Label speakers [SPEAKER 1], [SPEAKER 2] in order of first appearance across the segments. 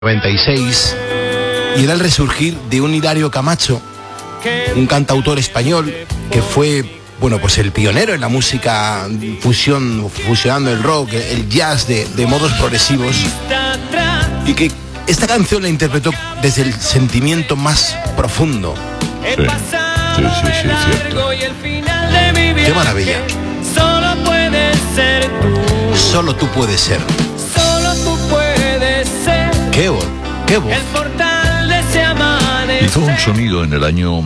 [SPEAKER 1] 96, y era el resurgir de un Hilario Camacho, un cantautor español que fue, bueno, pues el pionero en la música fusionando el rock, el jazz de modos progresivos, y que esta canción la interpretó desde el sentimiento más profundo.
[SPEAKER 2] Sí, cierto.
[SPEAKER 1] Qué maravilla.
[SPEAKER 3] Solo puedes ser tú.
[SPEAKER 1] Solo tú puedes ser.
[SPEAKER 3] Solo tú puedes ser.
[SPEAKER 1] Qué voz.
[SPEAKER 3] El portal de ese amanecer.
[SPEAKER 2] Hizo un sonido en el año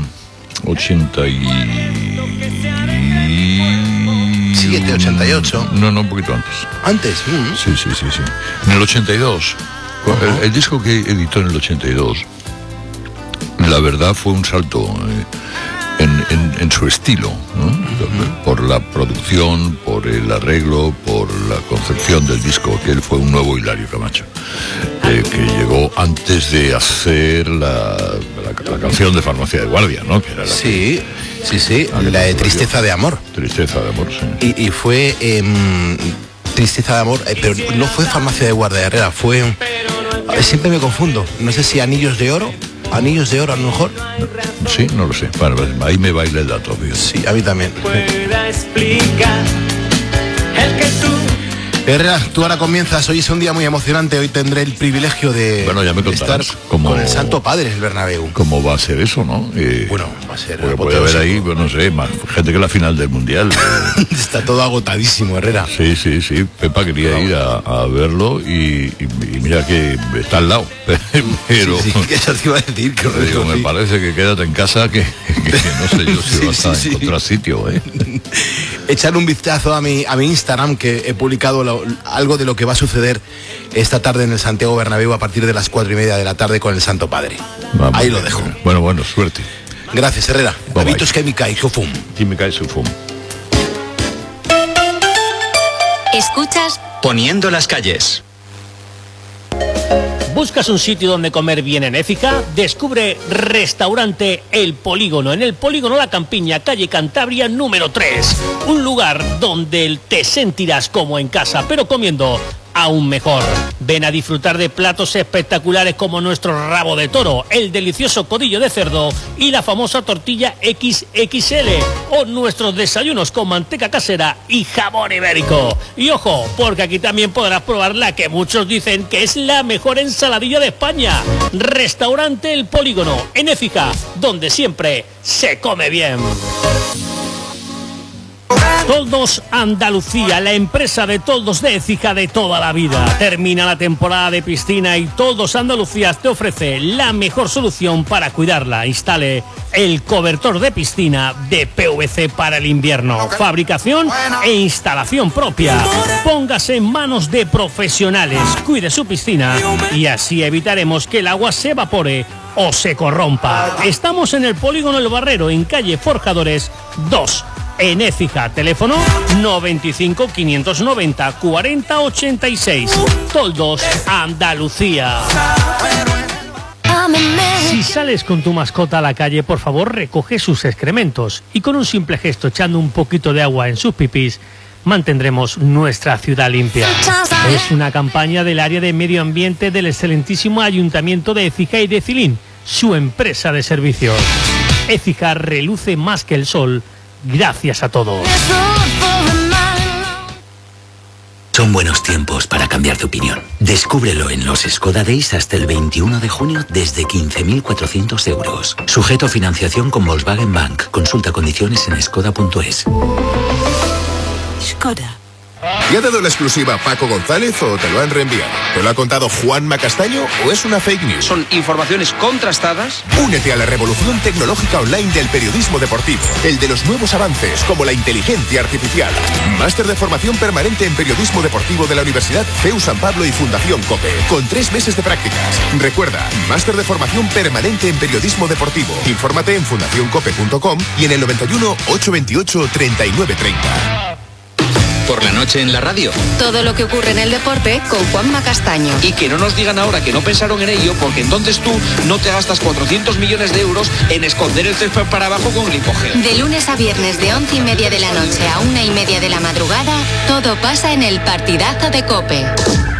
[SPEAKER 1] 7, 88.
[SPEAKER 2] No, un poquito antes.
[SPEAKER 1] ¿Antes?
[SPEAKER 2] Sí. En el 82. El disco que editó en el 82, la verdad fue un salto en su estilo, ¿no? Por la producción, por el arreglo, por la concepción del disco, que él fue un nuevo Hilario Camacho, que llegó antes de hacer la canción de Farmacia de Guardia, ¿no? Que era
[SPEAKER 1] Sí, la de Tristeza de Amor.
[SPEAKER 2] Tristeza de Amor, sí.
[SPEAKER 1] Y fue Tristeza de Amor, pero no fue Farmacia de Guardia Herrera, fue... Siempre me confundo, no sé si Anillos de Oro a lo mejor.
[SPEAKER 2] Sí, no lo sé. Bueno, ahí me baila el dato, tío.
[SPEAKER 1] Sí, a mí también.
[SPEAKER 3] Pueda explicar el que tú.
[SPEAKER 1] Herrera, tú ahora comienzas, hoy es un día muy emocionante, hoy tendré el privilegio de,
[SPEAKER 2] bueno, ya me
[SPEAKER 1] estar con el Santo Padre en el Bernabéu.
[SPEAKER 2] ¿Cómo va a ser eso, no?
[SPEAKER 1] Bueno, va a ser...
[SPEAKER 2] Puede haber ahí, pues no sé, más gente que la final del Mundial.
[SPEAKER 1] Está todo agotadísimo, Herrera.
[SPEAKER 2] Sí. Pepa quería ir a verlo y mira que está al lado. Pero
[SPEAKER 1] sí, eso te iba a decir. Que
[SPEAKER 2] digo, me parece que quédate en casa, que no sé yo si vas a encontrar sitio,
[SPEAKER 1] Echar un vistazo a mi Instagram, que he publicado algo de lo que va a suceder esta tarde en el Santiago Bernabéu a partir de las 4:30 de la tarde con el Santo Padre.
[SPEAKER 2] Vamos,
[SPEAKER 1] ahí lo dejo.
[SPEAKER 2] Bueno, suerte.
[SPEAKER 1] Gracias, Herrera. Habitus que mi cae su fum.
[SPEAKER 4] Escuchas
[SPEAKER 5] Poniendo las calles.
[SPEAKER 6] ¿Buscas un sitio donde comer bien en Écija? Descubre Restaurante El Polígono, en el Polígono La Campiña, calle Cantabria número 3. Un lugar donde te sentirás como en casa, pero comiendo aún mejor. Ven a disfrutar de platos espectaculares como nuestro rabo de toro, el delicioso codillo de cerdo y la famosa tortilla XXL, o nuestros desayunos con manteca casera y jamón ibérico. Y ojo, porque aquí también podrás probar la que muchos dicen que es la mejor ensaladilla de España. Restaurante El Polígono, en Écija, donde siempre se come bien. Toldos Andalucía, la empresa de toldos de Écija de toda la vida. Termina la temporada de piscina y Toldos Andalucía te ofrece la mejor solución para cuidarla. Instale el cobertor de piscina de PVC para el invierno. Fabricación e instalación propia. Póngase en manos de profesionales. Cuide su piscina y así evitaremos que el agua se evapore o se corrompa. Estamos en el Polígono El Barrero, en calle Forjadores 2. En Écija, teléfono 95 590 40 86. Toldos Andalucía. Si sales con tu mascota a la calle, por favor recoge sus excrementos y con un simple gesto echando un poquito de agua en sus pipís, mantendremos nuestra ciudad limpia. Es una campaña del área de medio ambiente del excelentísimo Ayuntamiento de Écija y de Cilín, su empresa de servicios. Écija reluce más que el sol. Gracias a todos.
[SPEAKER 5] Son buenos tiempos para cambiar de opinión. Descúbrelo en los Skoda Days hasta el 21 de junio desde 15.400 euros. Sujeto a financiación con Volkswagen Bank. Consulta condiciones en skoda.es.
[SPEAKER 4] Skoda.
[SPEAKER 7] ¿Le ha dado la exclusiva Paco González o te lo han reenviado? ¿Te lo ha contado Juanma Castaño o es una fake news?
[SPEAKER 8] ¿Son informaciones contrastadas?
[SPEAKER 7] Únete a la revolución tecnológica online del periodismo deportivo, el de los nuevos avances como la inteligencia artificial. Máster de formación permanente en periodismo deportivo de la Universidad CEU San Pablo y Fundación COPE, con 3 meses de prácticas. Recuerda, máster de formación permanente en periodismo deportivo. Infórmate en fundacioncope.com y en el 91 828 3930.
[SPEAKER 5] Por la noche en la radio.
[SPEAKER 4] Todo lo que ocurre en el deporte con Juanma Castaño.
[SPEAKER 8] Y que no nos digan ahora que no pensaron en ello, porque entonces tú no te gastas 400 millones de euros en esconder el césped para abajo con glicogel.
[SPEAKER 4] De lunes a viernes de 11:30 de la noche a 1:30 de la madrugada, todo pasa en el partidazo de COPE.